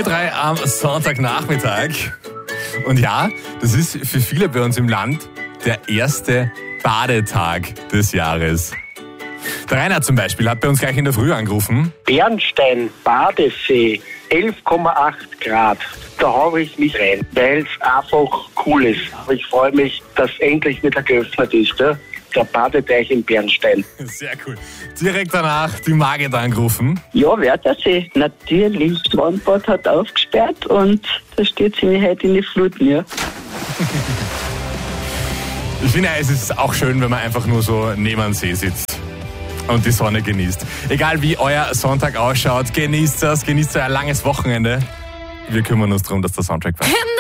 L3 am Sonntagnachmittag. Und ja, das ist für viele bei uns im Land der erste Badetag des Jahres. Der Rainer zum Beispiel hat bei uns gleich in der Früh angerufen. Bernstein, Badesee, 11,8 Grad. Da haue ich mich rein, weil es einfach cool ist. Ich freue mich, dass endlich wieder geöffnet ist, ja? Der Badeteich in Bernstein. Sehr cool. Direkt danach die Margit angerufen. Ja, Wörthersee, natürlich. Das Schwimmbad hat aufgesperrt und da steht sie mir heute in die Fluten, ja. Ich finde, es ist auch schön, wenn man einfach nur so neben dem See sitzt und die Sonne genießt. Egal wie euer Sonntag ausschaut, genießt das, genießt euer langes Wochenende. Wir kümmern uns darum, dass der Soundtrack passt.